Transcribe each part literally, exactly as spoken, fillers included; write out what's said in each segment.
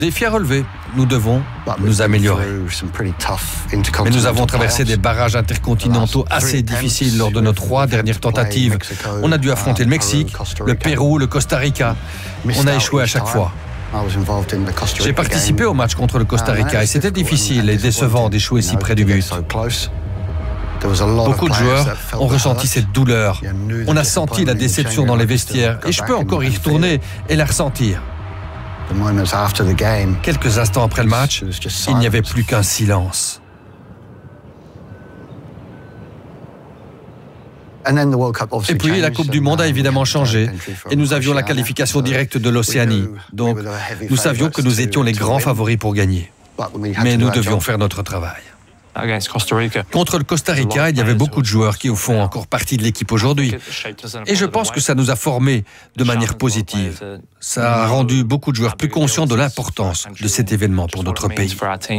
Défi à relever. Nous devons nous améliorer. Mais nous avons traversé des barrages intercontinentaux assez difficiles lors de nos trois dernières tentatives. On a dû affronter le Mexique, le Pérou, le Costa Rica. On a échoué à chaque fois. J'ai participé au match contre le Costa Rica et c'était difficile et décevant d'échouer si près du but. Beaucoup de joueurs ont ressenti cette douleur. On a senti la déception dans les vestiaires et je peux encore y retourner et la ressentir. Quelques instants après le match, il n'y avait plus qu'un silence. Et puis la Coupe du Monde a évidemment changé et nous avions la qualification directe de l'Océanie. Donc nous savions que nous étions les grands favoris pour gagner. Mais nous devions faire notre travail. Contre le Costa Rica, il y avait beaucoup de joueurs qui font encore partie de l'équipe aujourd'hui. Et je pense que ça nous a formés de manière positive. Ça a rendu beaucoup de joueurs plus conscients de l'importance de cet événement pour notre pays.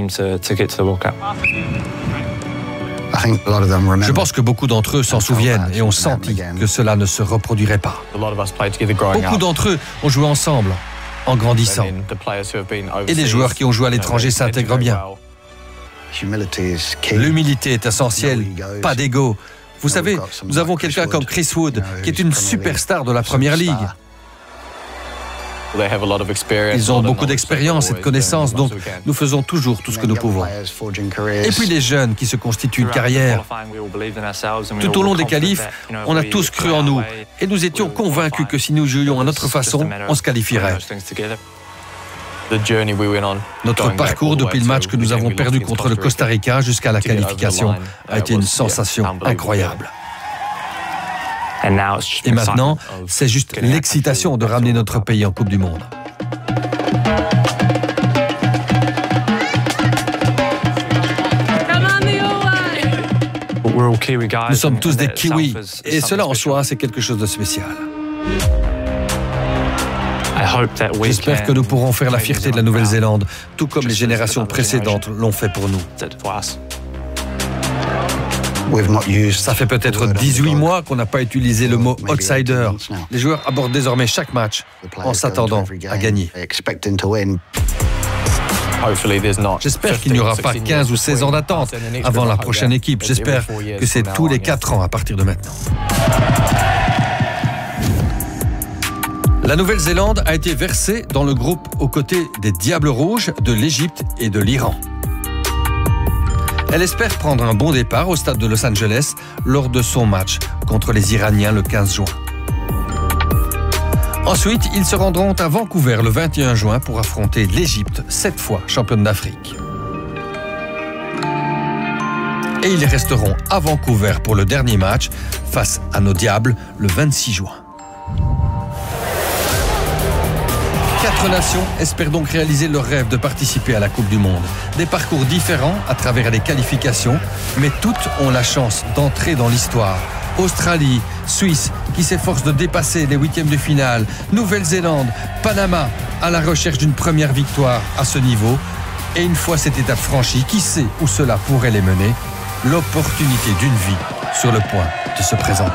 Je pense que beaucoup d'entre eux s'en souviennent et ont senti que cela ne se reproduirait pas. Beaucoup d'entre eux ont joué ensemble, en grandissant. Et les joueurs qui ont joué à l'étranger s'intègrent bien. L'humilité est essentielle, pas d'ego. Vous savez, nous avons quelqu'un comme Chris Wood, qui est une superstar de la Première Ligue. Ils ont beaucoup d'expérience et de connaissances, donc nous faisons toujours tout ce que nous pouvons. Et puis les jeunes qui se constituent une carrière. Tout au long des qualifs, on a tous cru en nous et nous étions convaincus que si nous jouions à notre façon, on se qualifierait. Notre parcours depuis le match que nous avons perdu contre le Costa Rica jusqu'à la qualification a été une sensation incroyable. Et maintenant, c'est juste l'excitation de ramener notre pays en Coupe du Monde. Nous sommes tous des Kiwis et cela en soi, c'est quelque chose de spécial. J'espère que nous pourrons faire la fierté de la Nouvelle-Zélande, tout comme les générations précédentes l'ont fait pour nous. Ça fait peut-être dix-huit mois qu'on n'a pas utilisé le mot « outsider ». Les joueurs abordent désormais chaque match en s'attendant à gagner. J'espère qu'il n'y aura pas quinze ou seize ans d'attente avant la prochaine équipe. J'espère que c'est tous les quatre ans à partir de maintenant. La Nouvelle-Zélande a été versée dans le groupe aux côtés des Diables Rouges, de l'Égypte et de l'Iran. Elle espère prendre un bon départ au stade de Los Angeles lors de son match contre les Iraniens le quinze juin. Ensuite, ils se rendront à Vancouver le vingt et un juin pour affronter l'Égypte, sept fois championne d'Afrique. Et ils resteront à Vancouver pour le dernier match face à nos Diables le vingt-six juin. Quatre nations espèrent donc réaliser leur rêve de participer à la Coupe du Monde. Des parcours différents à travers les qualifications, mais toutes ont la chance d'entrer dans l'histoire. Australie, Suisse, qui s'efforce de dépasser les huitièmes de finale, Nouvelle-Zélande, Panama, à la recherche d'une première victoire à ce niveau. Et une fois cette étape franchie, qui sait où cela pourrait les mener? L'opportunité d'une vie sur le point de se présenter.